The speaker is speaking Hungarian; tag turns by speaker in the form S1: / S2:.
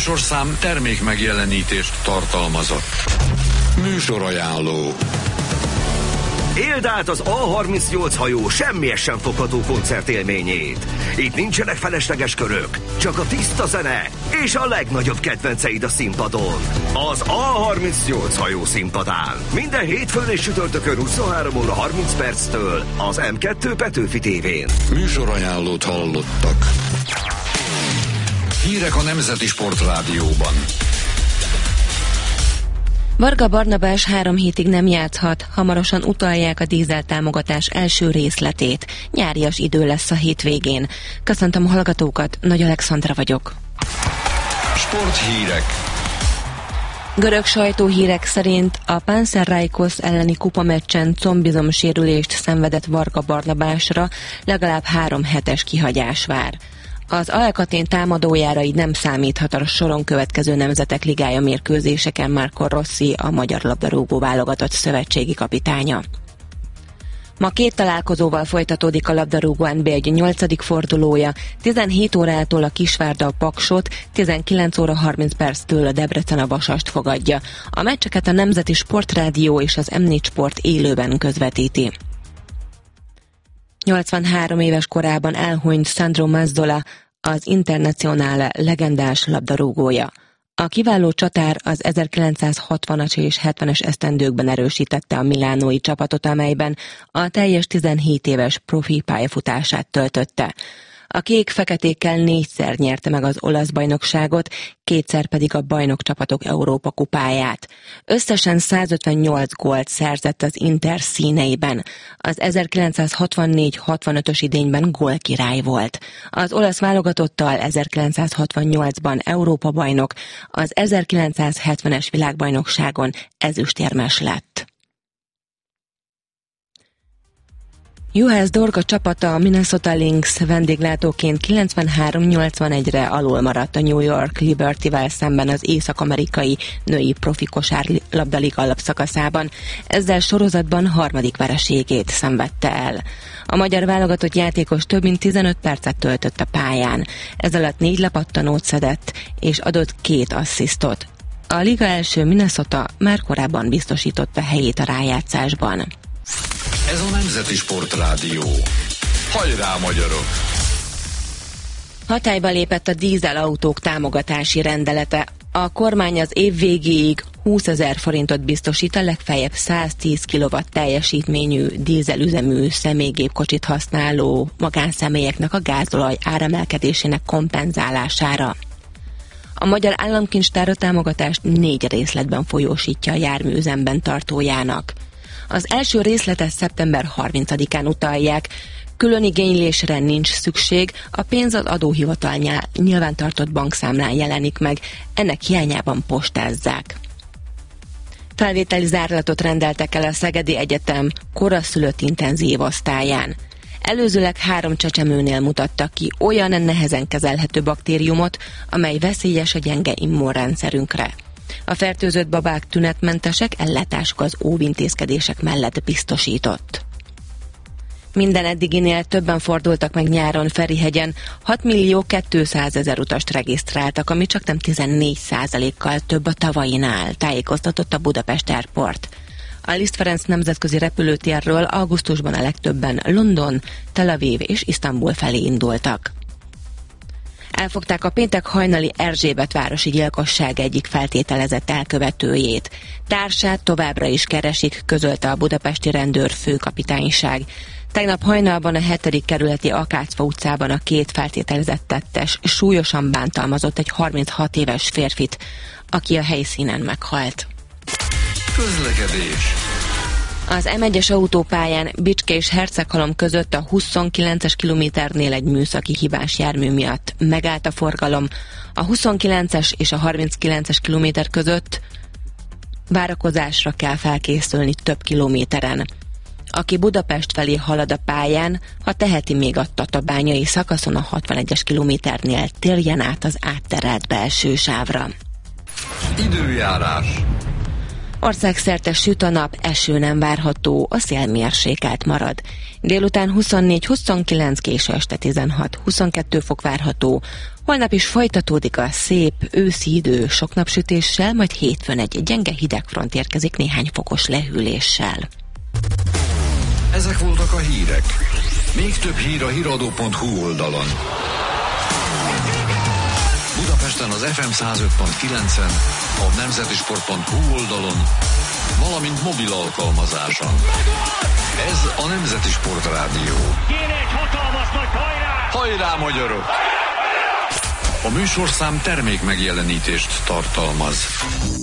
S1: műsorszám termék megjelenítést tartalmazott. Műsorajánló.
S2: Éld át az A38 hajó semmies sem fogható koncertélményét. Itt nincsenek felesleges körök, csak a tiszta zene és a legnagyobb kedvenceid a színpadon. Az A38 hajó színpadán. Minden hétfőn és csütörtökön 23 óra 30 perctől az M2 Petőfi tévén.
S1: Műsorajánlót hallottak. Hírek a Nemzeti Sportrádióban.
S3: Varga Barnabás 3 hétig nem játszhat, hamarosan utalják a dízeltámogatás első részletét. Nyárias idő lesz a hétvégén. Köszöntöm a hallgatókat, Nagy Alexandra vagyok.
S1: Sporthírek.
S3: Görög sajtóhírek szerint a Panathinaikos elleni kupameccsen combizomsérülést szenvedett Varga Barnabásra legalább 3 hetes kihagyás vár. Az Alkatén támadójára így nem számíthat a soron következő Nemzetek Ligája mérkőzéseken Marco Rossi, a magyar labdarúgó válogatott szövetségi kapitánya. Ma 2 találkozóval folytatódik a labdarúgó NB1 8. fordulója, 17 órától a Kisvárda a Paksot, 19 óra 30 perctől a Debrecen a Vasast fogadja. A meccseket a Nemzeti Sportrádió és az M4 Sport élőben közvetíti. 83 éves korában elhunyt Sandro Mazzola, az Internazionale legendás labdarúgója. A kiváló csatár az 1960-as és 70-es esztendőkben erősítette a milánói csapatot, amelyben a teljes 17 éves profi pályafutását töltötte. A kék-feketékkel 4-szer nyerte meg az olasz bajnokságot, 2-szer pedig a bajnokcsapatok Európa kupáját. Összesen 158 gólt szerzett az Inter színeiben. Az 1964-65-ös idényben gólkirály volt. Az olasz válogatottal 1968-ban Európa bajnok, az 1970-es világbajnokságon ezüstérmes lett. Juhász Dorga csapata, a Minnesota Lynx vendéglátóként 93-81-re alul maradt a New York Liberty-vel szemben az észak-amerikai női profi kosárlabdaliga alapszakaszában. Ezzel sorozatban 3. vereségét szenvedte el. A magyar válogatott játékos több mint 15 percet töltött a pályán. Ez alatt 4 lepattanót szedett, és adott 2 asszisztot. A liga első Minnesota már korábban biztosította helyét a rájátszásban.
S1: Ez a Nemzeti Sportrádió. Hajrá, magyarok!
S3: Hatályba lépett a dízelautók támogatási rendelete. A kormány az év végéig 20 000 forintot biztosít a legfeljebb 110 kW teljesítményű dízelüzemű személygépkocsit használó magánszemélyeknek a gázolaj áremelkedésének kompenzálására. A Magyar Államkincstár a támogatást 4 részletben folyósítja a járműüzemben tartójának. Az első részletet szeptember 30-án utalják, külön igénylésre nincs szükség, a pénz az adóhivatal nyilvántartott bankszámlán jelenik meg, ennek hiányában postázzák. Felvételi zárlatot rendeltek el a Szegedi Egyetem koraszülött intenzív osztályán. Előzőleg 3 csecsemőnél mutattak ki olyan nehezen kezelhető baktériumot, amely veszélyes a gyenge immunrendszerünkre. A fertőzött babák tünetmentesek, ellátásuk az óvintézkedések mellett biztosított. Minden eddiginél többen fordultak meg nyáron Ferihegyen, 6.200.000 utast regisztráltak, ami csak nem 14%-kal több a tavainál, tájékoztatott a Budapest Airport. A Liszt Ferenc nemzetközi repülőtérről augusztusban a legtöbben London, Tel Aviv és Isztambul felé indultak. Elfogták a péntek hajnali Erzsébetvárosi gyilkosság egyik feltételezett elkövetőjét. Társát továbbra is keresik, közölte a budapesti rendőr főkapitányság. Tegnap hajnalban a 7. kerületi Akácfa utcában a 2 feltételezett tettes súlyosan bántalmazott egy 36 éves férfit, aki a helyszínen meghalt.
S1: Közlekedés.
S3: Az M1-es autópályán Bicske és Herceghalom között a 29-es kilométernél egy műszaki hibás jármű miatt megállt a forgalom. A 29-es és a 39-es kilométer között várakozásra kell felkészülni több kilométeren. Aki Budapest felé halad a pályán, ha teheti, még a tatabányai szakaszon a 61-es kilométernél térjen át az átterelt belső sávra.
S1: Időjárás.
S3: Országszerte süt a nap, eső nem várható, a szél mérsékelt marad. Délután 24-29, késő este 16-22 fok várható. Holnap is folytatódik a szép őszi idő sok napsütéssel, majd hétfőn egy gyenge hidegfront érkezik néhány fokos lehűléssel.
S1: Ezek voltak a hírek. Még több hír a hiradó.hu oldalon. Budapesten az FM 105.9-en, a nemzetisport.hu oldalon, valamint mobil alkalmazáson. Ez a Nemzeti Sport Rádió.
S4: Kéne egy hatalmas nagy hajrá!
S1: Hajrá, magyarok! A műsorszám termék megjelenítést tartalmaz.